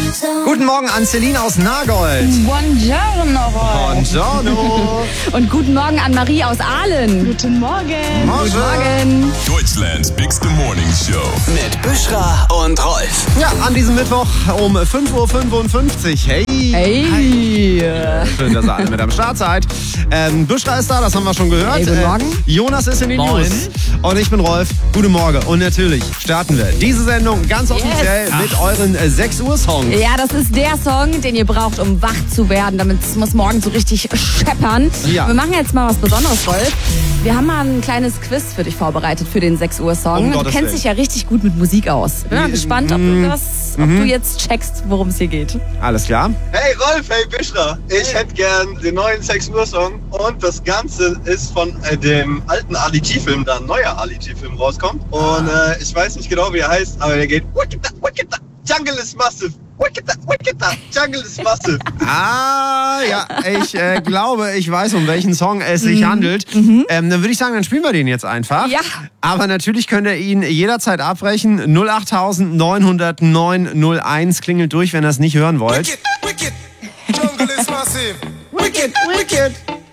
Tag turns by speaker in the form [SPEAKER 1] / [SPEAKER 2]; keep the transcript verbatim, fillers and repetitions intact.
[SPEAKER 1] Guten Morgen an Celine aus Nagold.
[SPEAKER 2] Buongiorno.
[SPEAKER 1] Buongiorno.
[SPEAKER 2] Und guten Morgen an Marie aus Aalen.
[SPEAKER 3] Guten Morgen.
[SPEAKER 1] Morgen.
[SPEAKER 2] Guten Morgen.
[SPEAKER 4] Deutschlands Big Morning Show.
[SPEAKER 5] Mit Büschra und Rolf.
[SPEAKER 1] Ja, an diesem Mittwoch um fünf Uhr fünfundfünfzig. Hey.
[SPEAKER 2] Hey.
[SPEAKER 1] Schön, dass ihr alle mit am Start seid. Ähm, Büschra ist da, das haben wir schon gehört.
[SPEAKER 2] Hey, guten Morgen.
[SPEAKER 1] Äh, Jonas ist in den
[SPEAKER 3] Moin.
[SPEAKER 1] News. Und ich bin Rolf. Guten Morgen. Und natürlich starten wir diese Sendung ganz offiziell
[SPEAKER 2] Yes.
[SPEAKER 1] mit euren äh, sechs Uhr Songs.
[SPEAKER 2] Ja, das ist der Song, den ihr braucht, um wach zu werden, damit es muss morgen so richtig scheppern.
[SPEAKER 1] Ja.
[SPEAKER 2] Wir machen jetzt mal was Besonderes, Rolf. Wir haben mal ein kleines Quiz für dich vorvorbereitet für den sechs Uhr Song.
[SPEAKER 1] Um
[SPEAKER 2] du
[SPEAKER 1] Gottes
[SPEAKER 2] kennst
[SPEAKER 1] Willen.
[SPEAKER 2] dich ja richtig gut mit Musik aus. Bin mal
[SPEAKER 1] Mhm.
[SPEAKER 2] gespannt, ob du das, ob du jetzt checkst, worum es hier geht.
[SPEAKER 1] Alles klar?
[SPEAKER 6] Hey Rolf, hey Büschra. Ich hätte gern den neuen sechs Uhr Song und das Ganze ist von äh, dem alten Ali G-Film, da ein neuer Ali G-Film rauskommt. Und äh, ich weiß nicht genau, wie er heißt, aber der geht Wicked, Wicked, Jungle is massive. Wicked, Wicked, Jungle is massive.
[SPEAKER 1] Ah, ja, ich äh, glaube, ich weiß, um welchen Song es sich handelt. Ähm, dann würde ich sagen, dann spielen wir den jetzt einfach.
[SPEAKER 2] Ja.
[SPEAKER 1] Aber natürlich könnt ihr ihn jederzeit abbrechen. null acht neun null null neun null eins klingelt durch, wenn ihr es nicht hören wollt.
[SPEAKER 5] Wicked, wicked, jungle is massive.
[SPEAKER 1] Wicked, wicked.